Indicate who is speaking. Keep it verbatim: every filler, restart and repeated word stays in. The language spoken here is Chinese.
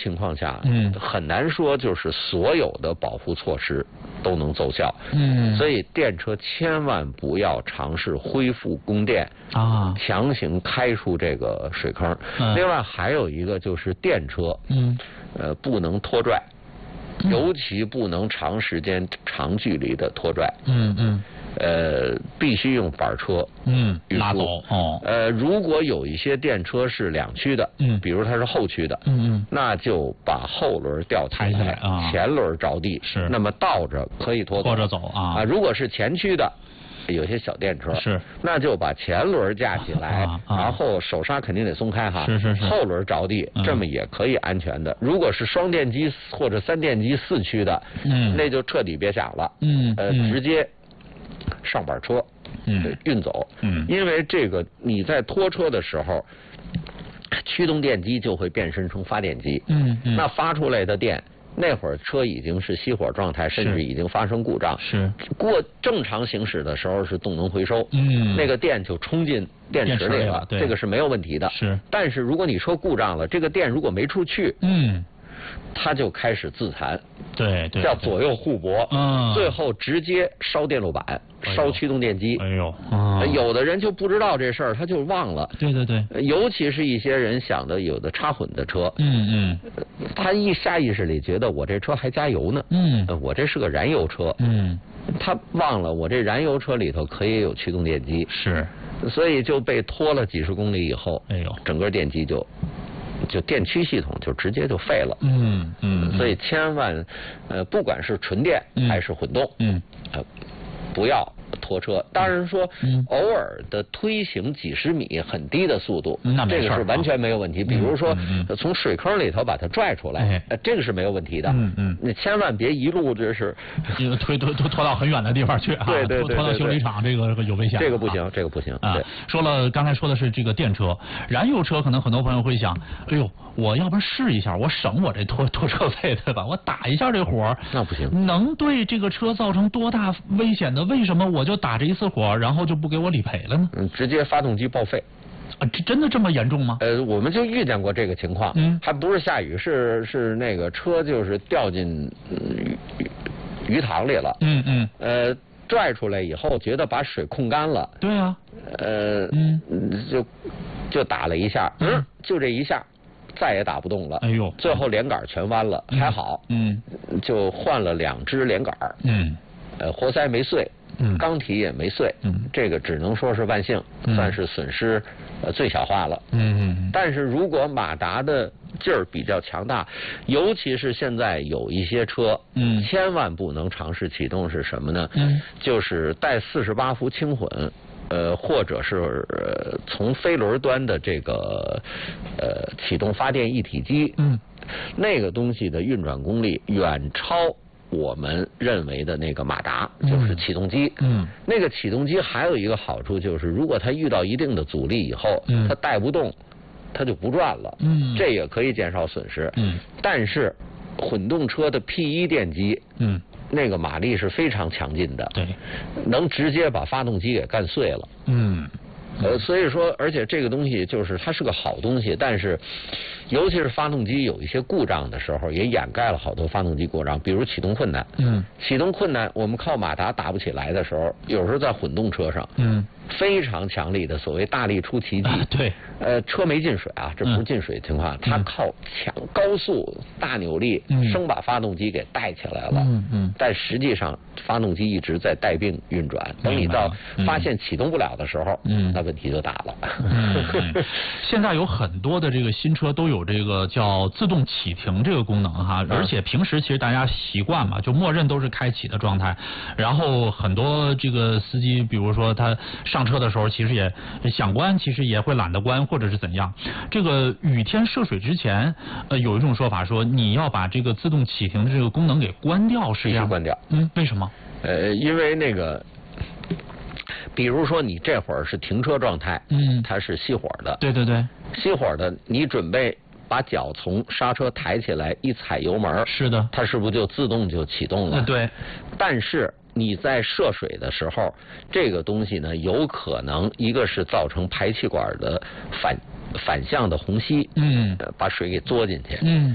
Speaker 1: 情况下，
Speaker 2: 嗯，
Speaker 1: 很难说就是所有的保护措施都能奏效。
Speaker 2: 嗯，
Speaker 1: 所以电车千万不要尝试恢复供电
Speaker 2: 啊，
Speaker 1: 强行开出这个水坑。
Speaker 2: 嗯、
Speaker 1: 另外还有一个就是电车，
Speaker 2: 嗯，
Speaker 1: 呃，不能拖拽。尤其不能长时间、长距离的拖拽。
Speaker 2: 嗯嗯。
Speaker 1: 呃，必须用板车。
Speaker 2: 嗯，拉走哦。
Speaker 1: 呃，如果有一些电车是两驱的，
Speaker 2: 嗯，
Speaker 1: 比如它是后驱的，
Speaker 2: 嗯嗯，
Speaker 1: 那就把后轮吊起来，
Speaker 2: 抬起来啊，
Speaker 1: 前轮着地。
Speaker 2: 是。
Speaker 1: 那么倒着可以拖走。
Speaker 2: 拖着走啊。
Speaker 1: 啊，如果是前驱的。有些小电车
Speaker 2: 是，
Speaker 1: 那就把前轮架起来，
Speaker 2: 啊啊、
Speaker 1: 然后手刹肯定得松开哈，
Speaker 2: 是是是，
Speaker 1: 后轮着地，
Speaker 2: 嗯、
Speaker 1: 这么也可以安全的。如果是双电机或者三电机四驱的，
Speaker 2: 嗯，
Speaker 1: 那就彻底别想了，
Speaker 2: 嗯，
Speaker 1: 呃，
Speaker 2: 嗯
Speaker 1: 直接上板车，
Speaker 2: 嗯，
Speaker 1: 运走，
Speaker 2: 嗯，
Speaker 1: 因为这个你在拖车的时候，驱动电机就会变身成发电机，
Speaker 2: 嗯嗯，
Speaker 1: 那发出来的电。那会儿车已经是熄火状态，甚至已经发生故障。
Speaker 2: 是
Speaker 1: 过正常行驶的时候是动能回收，
Speaker 2: 嗯，
Speaker 1: 那个电就冲进电池里了，
Speaker 2: 对，
Speaker 1: 这个是没有问题的。
Speaker 2: 是，
Speaker 1: 但是如果你车故障了，这个电如果没出去，
Speaker 2: 嗯，
Speaker 1: 它就开始自残，
Speaker 2: 对对，
Speaker 1: 叫左右互搏，
Speaker 2: 嗯，
Speaker 1: 最后直接烧电路板，烧驱动电机。
Speaker 2: 哎呦，啊，
Speaker 1: 有的人就不知道这事儿，他就忘了。
Speaker 2: 对对对，
Speaker 1: 尤其是一些人想的有的插混的车，
Speaker 2: 嗯嗯，
Speaker 1: 他一下意识里觉得我这车还加油呢，
Speaker 2: 嗯，
Speaker 1: 我这是个燃油车，
Speaker 2: 嗯，
Speaker 1: 他忘了我这燃油车里头可以有驱动电机，
Speaker 2: 是，
Speaker 1: 所以就被拖了几十公里以后，
Speaker 2: 哎呦，
Speaker 1: 整个电机就。就电驱系统就直接就废了，
Speaker 2: 嗯嗯，
Speaker 1: 所以千万，呃，不管是纯电还是混动，
Speaker 2: 嗯，
Speaker 1: 呃，不要拖车。当然说，
Speaker 2: 嗯，
Speaker 1: 偶尔的推行几十米很低的速度，
Speaker 2: 那
Speaker 1: 这个是完全没有问题。
Speaker 2: 嗯、
Speaker 1: 比如说，
Speaker 2: 嗯嗯、
Speaker 1: 从水坑里头把它拽出来，
Speaker 2: 哎、
Speaker 1: 呃，这个是没有问题的。
Speaker 2: 嗯嗯，
Speaker 1: 你千万别一路就是
Speaker 2: 推推拖拖到很远的地方去啊，
Speaker 1: 对对 对, 对, 对，
Speaker 2: 拖到修理厂，这个有危险。
Speaker 1: 这个不行，啊、这个不行
Speaker 2: 啊。说了，刚才说的是这个电车，燃油车可能很多朋友会想，哎呦。我要不试一下，我省我这拖拖车费对吧？我打一下这火，
Speaker 1: 那不行，
Speaker 2: 能对这个车造成多大危险的？为什么我就打这一次火，然后就不给我理赔了呢？
Speaker 1: 嗯，直接发动机报废。
Speaker 2: 啊，这真的这么严重吗？
Speaker 1: 呃，我们就遇见过这个情况，
Speaker 2: 嗯，
Speaker 1: 还不是下雨，是是那个车就是掉进、呃、鱼鱼塘里了，
Speaker 2: 嗯嗯，
Speaker 1: 呃，拽出来以后觉得把水控干了，
Speaker 2: 对啊，
Speaker 1: 呃，
Speaker 2: 嗯，
Speaker 1: 就就打了一下，嗯，就这一下。再也打不动了，
Speaker 2: 哎呦！
Speaker 1: 最后连杆全弯了，
Speaker 2: 嗯、
Speaker 1: 还好，
Speaker 2: 嗯，
Speaker 1: 就换了两只连杆，
Speaker 2: 嗯，
Speaker 1: 呃，活塞没碎，
Speaker 2: 嗯，
Speaker 1: 缸体也没碎，
Speaker 2: 嗯，
Speaker 1: 这个只能说是万幸，
Speaker 2: 嗯、
Speaker 1: 算是损失呃最小化了，
Speaker 2: 嗯嗯。
Speaker 1: 但是如果马达的劲儿比较强大，尤其是现在有一些车，
Speaker 2: 嗯，
Speaker 1: 千万不能尝试启动是什么呢？
Speaker 2: 嗯，
Speaker 1: 就是带四十八伏轻混。呃，或者是、呃、从飞轮端的这个呃启动发电一体机，
Speaker 2: 嗯，
Speaker 1: 那个东西的运转功力远超我们认为的那个马达，
Speaker 2: 嗯、
Speaker 1: 就是启动机。
Speaker 2: 嗯，
Speaker 1: 那个启动机还有一个好处就是，如果它遇到一定的阻力以后，
Speaker 2: 嗯，
Speaker 1: 它带不动，它就不转了。
Speaker 2: 嗯，
Speaker 1: 这也可以减少损失。
Speaker 2: 嗯，但
Speaker 1: 是混动车的 P 一 电机，
Speaker 2: 嗯。
Speaker 1: 那个马力是非常强劲的，
Speaker 2: 对，
Speaker 1: 能直接把发动机给干碎了。
Speaker 2: 嗯，
Speaker 1: 呃，所以说，而且这个东西就是它是个好东西，但是尤其是发动机有一些故障的时候，也掩盖了好多发动机故障，比如启动困难。
Speaker 2: 嗯，
Speaker 1: 启动困难，我们靠马达打不起来的时候，有时候在混动车上，
Speaker 2: 嗯，
Speaker 1: 非常强力的所谓大力出奇迹。
Speaker 2: 啊、对，
Speaker 1: 呃，车没进水啊，这不是进水情况，嗯、它靠强高速大扭力，
Speaker 2: 嗯、
Speaker 1: 生把发动机给带起来了。
Speaker 2: 嗯嗯。
Speaker 1: 但实际上，发动机一直在带病运转。等你到发现启动不了的时候，
Speaker 2: 嗯，
Speaker 1: 那问题就大了。
Speaker 2: 嗯嗯、现在有很多的这个新车都有这个叫自动启停这个功能哈，
Speaker 1: 嗯、
Speaker 2: 而且平时其实大家习惯嘛，就默认都是开启的状态。然后很多这个司机，比如说他上车的时候，其实也想关，其实也会懒得关，或者是怎样。这个雨天涉水之前，呃，有一种说法说你要把这个自动启停的这个功能给关掉，是这样？
Speaker 1: 必须关掉。
Speaker 2: 嗯，为什么？
Speaker 1: 呃，因为那个。比如说你这会儿是停车状态，
Speaker 2: 嗯，
Speaker 1: 它是熄火的，
Speaker 2: 对对对，
Speaker 1: 熄火的，你准备把脚从刹车抬起来，一踩油门，
Speaker 2: 是的，
Speaker 1: 它是不是就自动就启动了？
Speaker 2: 对。
Speaker 1: 但是你在涉水的时候，这个东西呢，有可能一个是造成排气管的反反向的虹吸，
Speaker 2: 嗯，
Speaker 1: 把水给嘬进去，
Speaker 2: 嗯。